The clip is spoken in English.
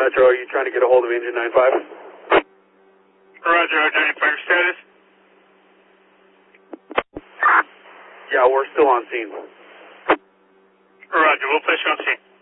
Metro, are you trying to get a hold of engine 95? Roger, Roger. Fire status? Yeah, we're still on scene. Roger, we'll place you on scene.